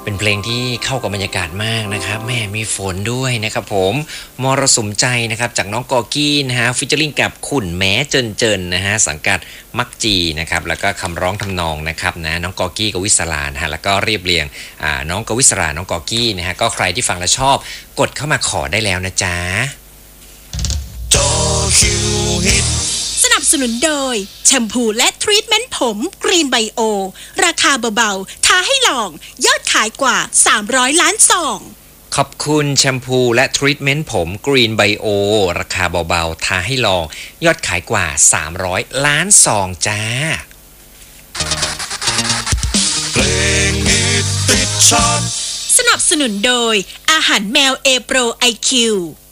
เป็นเพลงที่เข้ากับบรรยากาศมากนะครับแม่มีฝนด้วยนะครับผมมรสุมใจนะครับจากน้องกอกี้นะฮะฟิชเจอริงกับขุนแม้เจินนะฮะสังกัดมักจีนะครับแล้วก็คำร้องทำนองนะครับนะน้องกอกี้กับวิศรานะฮะแล้วก็เรียบเรียงน้องกวิศราน้องกอกี้นะฮะก็ใครที่ฟังแล้วชอบกดเข้ามาขอได้แล้วนะจ๊ะจอคิวฮิตสนับสนุนโดยแชมพูและทรีทเมนต์ผมกรีนไบโอราคาเบาๆท้าให้ลองยอดขายกว่า300ล้านซองขอบคุณแชมพูและทรีทเมนต์ผมกรีนไบโอราคาเบาๆท้าให้ลองยอดขายกว่า300ล้านซองจ้าเพลงฮิตติดชาร์ตสนับสนุนโดยอาหารแมวเอโปรไอคิว